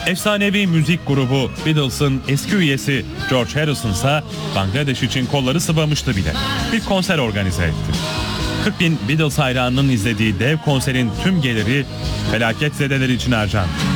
Efsanevi müzik grubu Beatles'ın eski üyesi George Harrison ise Bangladeş için kolları sıvamıştı bile. Bir konser organize etti. 40 bin Beatles hayranının izlediği dev konserin tüm geliri felaketzedeler için harcandı.